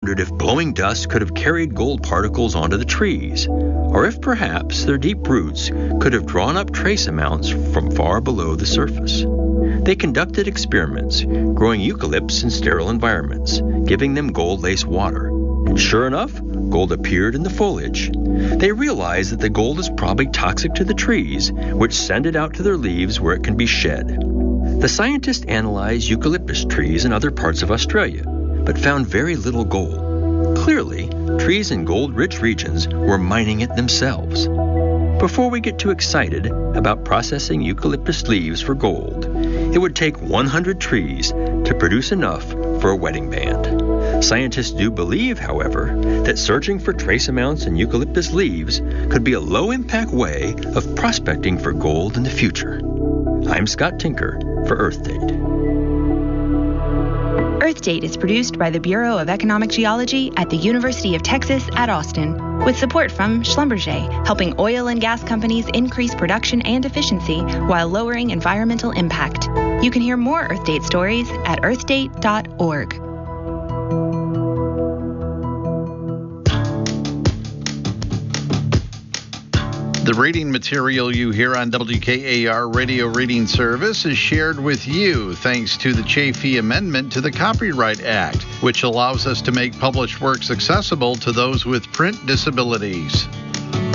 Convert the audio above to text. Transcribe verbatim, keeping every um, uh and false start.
wondered if blowing dust could have carried gold particles onto the trees, or if perhaps their deep roots could have drawn up trace amounts from far below the surface. They conducted experiments, growing eucalypts in sterile environments, giving them gold-laced water. And sure enough, gold appeared in the foliage. They realized that the gold is probably toxic to the trees, which send it out to their leaves where it can be shed. The scientists analyzed eucalyptus trees in other parts of Australia, but found very little gold. Clearly, trees in gold-rich regions were mining it themselves. Before we get too excited about processing eucalyptus leaves for gold, it would take one hundred trees to produce enough for a wedding band. Scientists do believe, however, that searching for trace amounts in eucalyptus leaves could be a low-impact way of prospecting for gold in the future. I'm Scott Tinker for Earth Date. Earth Date is produced by the Bureau of Economic Geology at the University of Texas at Austin, with support from Schlumberger, helping oil and gas companies increase production and efficiency while lowering environmental impact. You can hear more Earth Date stories at earth date dot org. The reading material you hear on W K A R Radio Reading Service is shared with you thanks to the Chafee Amendment to the Copyright Act, which allows us to make published works accessible to those with print disabilities.